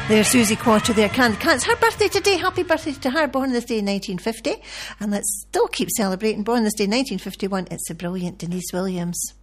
There's Susie Quarter there. It's her birthday today. Happy birthday to her. Born this day in 1950. And let's still keep celebrating. Born this day in 1951. It's the brilliant Denise Williams.